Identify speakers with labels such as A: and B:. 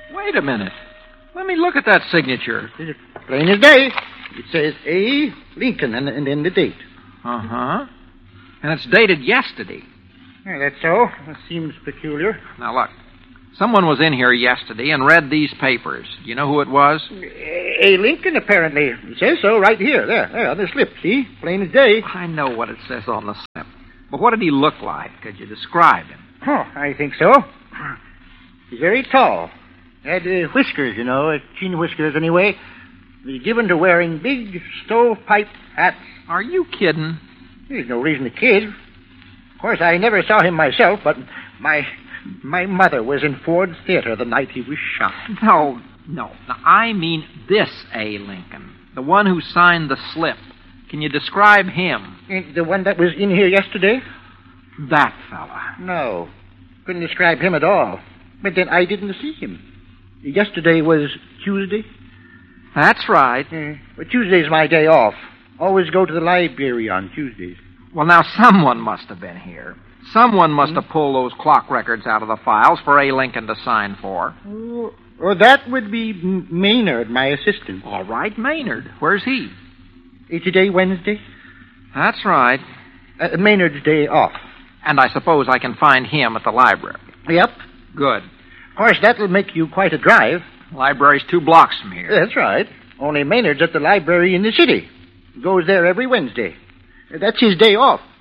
A: Wait a minute. Let me look at that signature.
B: It's plain as day. It says A. Lincoln and then the date.
A: Uh-huh. And it's dated yesterday.
B: Yeah, that's so. That seems peculiar.
A: Now, look. Someone was in here yesterday and read these papers. Do you know who it was?
B: A. Lincoln, apparently. It says so right here. There, on the slip, see? Plain as day.
A: I know what it says on the slip. But what did he look like? Could you describe him?
B: Oh, I think so. He's very tall. Had whiskers, chin whiskers anyway. He's given to wearing big stovepipe hats.
A: Are you kidding?
B: There's no reason to kid. Of course, I never saw him myself, but my mother was in Ford's Theater the night he was shot.
A: No. Now, I mean this A. Lincoln, the one who signed the slip. Can you describe him?
B: The one that was in here yesterday?
A: That fella.
B: No. Couldn't describe him at all. But then I didn't see him. Yesterday was Tuesday?
A: That's right.
B: But Tuesday's my day off. Always go to the library on Tuesdays.
A: Well, now, someone must have been here. Someone must have pulled those clock records out of the files for A. Lincoln to sign for.
B: Oh, that would be Maynard, my assistant.
A: All right, Maynard. Where's he?
B: Today, Wednesday?
A: That's right.
B: Maynard's day off.
A: And I suppose I can find him at the library.
B: Yep.
A: Good.
B: Of course, that'll make you quite a drive.
A: Library's 2 blocks from here.
B: That's right. Only Maynard's at the library in the city. Goes there every Wednesday. That's his day off.